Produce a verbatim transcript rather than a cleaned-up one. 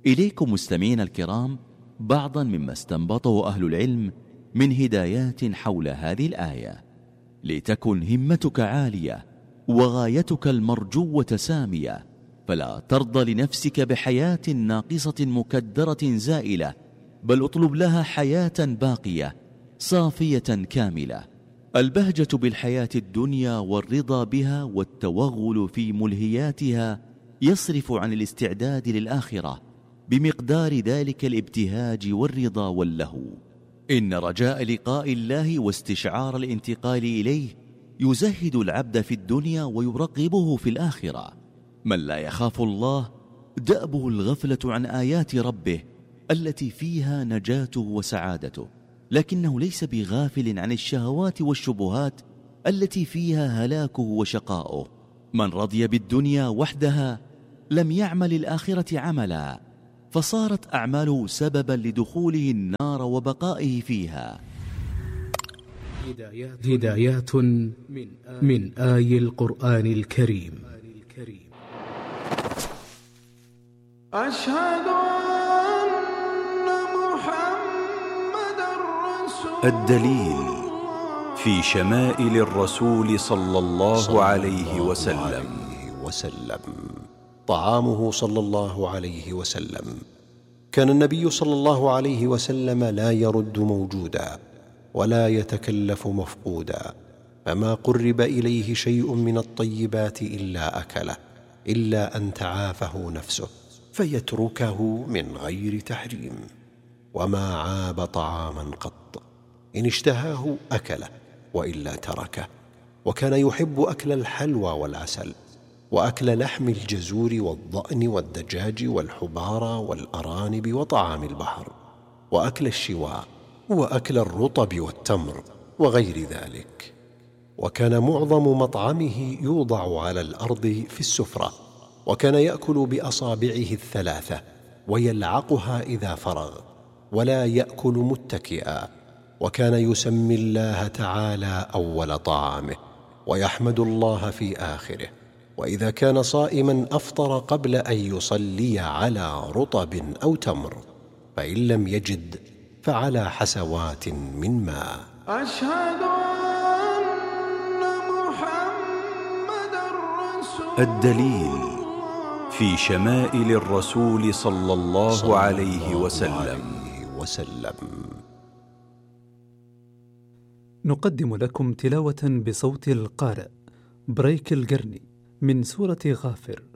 إليكم مستمعين الكرام بعضا مما استنبطه أهل العلم من هدايات حول هذه الآية: لتكن همتك عالية وغايتك المرجوة سامية، فلا ترضى لنفسك بحياة ناقصة مكدرة زائلة، بل اطلب لها حياة باقية صافية كاملة. البهجة بالحياة الدنيا والرضا بها والتوغل في ملهياتها يصرف عن الاستعداد للآخرة بمقدار ذلك الابتهاج والرضا واللهو. إن رجاء لقاء الله واستشعار الانتقال إليه يزهد العبد في الدنيا ويرغبه في الآخرة. من لا يخاف الله دأبه الغفلة عن آيات ربه التي فيها نجاته وسعادته، لكنه ليس بغافل عن الشهوات والشبهات التي فيها هلاكه وشقاؤه. من رضي بالدنيا وحدها لم يعمل الآخرة عملا، فصارت أعماله سببا لدخوله النار وبقائه فيها. هدايات من آي القرآن الكريم. أشهد أن محمدًا رسول الدليل في شمائل الرسول صلى الله عليه وسلم. طعامه صلى الله عليه وسلم: كان النبي صلى الله عليه وسلم لا يرد موجودا ولا يتكلف مفقودا، فما قرب إليه شيء من الطيبات إلا أكله، إلا أن تعافه نفسه فيتركه من غير تحريم. وما عاب طعاما قط، إن اشتهاه أكله وإلا تركه. وكان يحب أكل الحلوى والعسل، وأكل لحم الجزور والضأن والدجاج والحبارى والأرانب وطعام البحر، وأكل الشواء، وأكل الرطب والتمر وغير ذلك. وكان معظم مطعمه يوضع على الأرض في السفرة، وكان يأكل بأصابعه الثلاثة ويلعقها إذا فرغ، ولا يأكل متكئا. وكان يسمي الله تعالى أول طعامه، ويحمد الله في آخره. وإذا كان صائما أفطر قبل أن يصلي على رطب أو تمر، فإن لم يجد فعلى حسوات من ماء. أشهد أن محمدًا رسول الدليل في شمائل الرسول صلى الله عليه وسلم. نقدم لكم تلاوة بصوت القارئ بريك القرني من سورة غافر.